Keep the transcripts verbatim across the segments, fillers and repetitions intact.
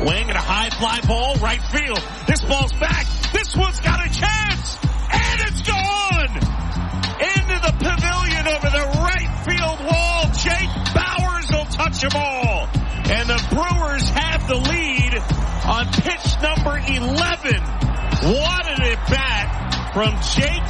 Swing and a high fly ball, right field. This ball's back. This one's got a chance. And it's gone! Into the pavilion over the right field wall. Jake Bauers will touch them all. And the Brewers have the lead on pitch number eleven. What an at-bat from Jake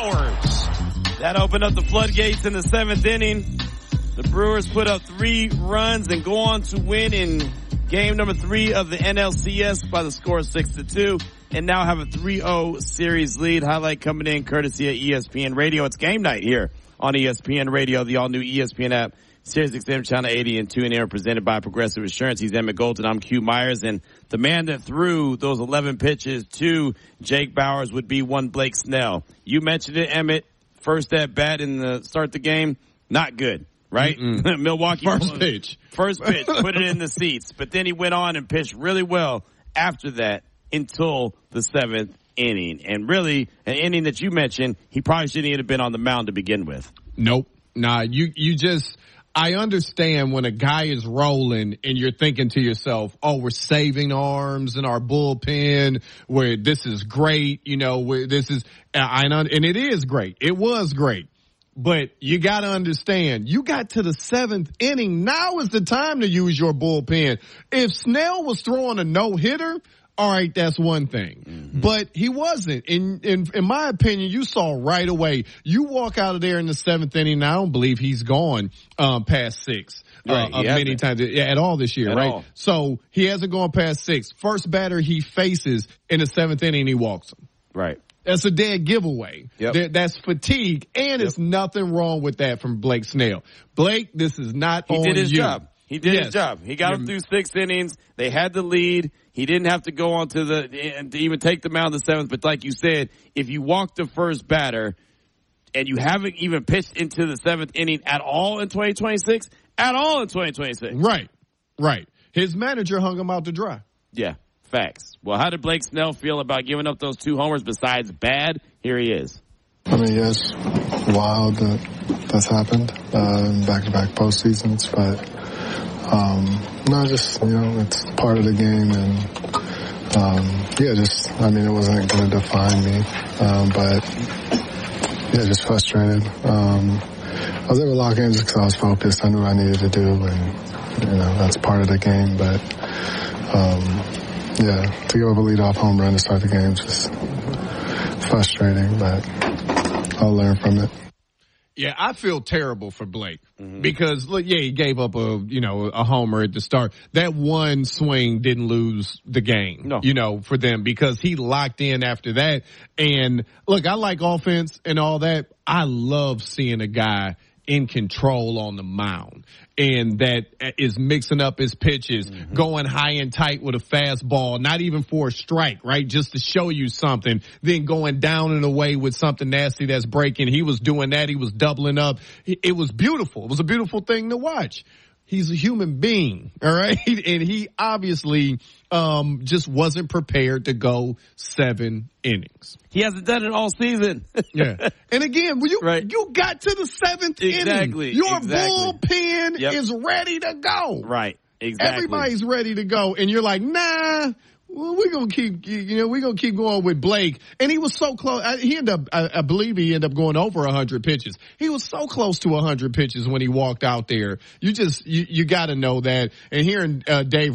Bauers. That opened up the floodgates in the seventh inning. The Brewers put up three runs and go on to win in game number three of the N L C S by the score of six to two, and now have a three oh series lead. Highlight coming in courtesy of E S P N Radio. It's game night here on E S P N Radio, the all-new E S P N app, Sirius X M Channel eighty and two in air, presented by Progressive Insurance. He's Emmett Golden. I'm Q Myers, and the man that threw those eleven pitches to Jake Bauers would be one Blake Snell. You mentioned it, Emmett. First at bat in the start the game, not good. Right? Milwaukee. First pitch. First pitch. Put it in the seats. But then he went on and pitched really well after that until the seventh inning. And really, an inning that you mentioned, he probably shouldn't even have been on the mound to begin with. Nope. Nah, you, you just, I understand when a guy is rolling and you're thinking to yourself, oh, we're saving arms in our bullpen, where this is great, you know, where this is, I, and it is great. It was great. But you got to understand, you got to the seventh inning. Now is the time to use your bullpen. If Snell was throwing a no-hitter, all right, that's one thing. Mm-hmm. But he wasn't. In, in in my opinion, you saw right away. You walk out of there in the seventh inning, and I don't believe he's gone um, past six. Right, uh, many times yeah, at all this year, at right? All. So he hasn't gone past six. First batter he faces in the seventh inning, he walks him. Right. That's a dead giveaway. Yep. That's fatigue, and yep. it's nothing wrong with that from Blake Snell. Blake, this is not he on did his you. job. He did yes. his job. He got him through six innings. They had the lead. He didn't have to go on to the to even take the mound the seventh. But like you said, if you walk the first batter and you haven't even pitched into the seventh inning at all in twenty twenty-six, at all in twenty twenty-six, right, right. His manager hung him out to dry. Yeah. Facts. Well, how did Blake Snell feel about giving up those two homers besides bad? Here he is. I mean, yes, wild that that's happened uh, in back-to-back postseasons, but um, no, just, you know, it's part of the game, and um, yeah, just, I mean, it wasn't going to define me, um, but yeah, just frustrated. Um, I was able to lock in just because I was focused. I knew what I needed to do, and, you know, that's part of the game, but um, yeah, to give up a leadoff home run to start the game is just frustrating, but I'll learn from it. Yeah, I feel terrible for Blake mm-hmm. because, look, yeah, he gave up a, you know, a homer at the start. That one swing didn't lose the game, no. you know, for them because he locked in after that. And, look, I like offense and all that. I love seeing a guy in control on the mound and that is mixing up his pitches, mm-hmm. going high and tight with a fastball, not even for a strike, right? Just to show you something, then going down and away with something nasty that's breaking. He was doing that. He was doubling up. It was beautiful. It was a beautiful thing to watch. He's a human being, all right? And he obviously um just wasn't prepared to go seven innings. He hasn't done it all season. Yeah. And again, you right. you got to the seventh exactly. inning. Your exactly. bullpen yep. is ready to go. Right. Exactly. Everybody's ready to go. And you're like, nah, well, we're going to keep, you know, we're going to keep going with Blake. And he was so close. I, he ended up, I, I believe he ended up going over one hundred pitches. He was so close to one hundred pitches when he walked out there. You just, you, you got to know that. And hearing uh, Dave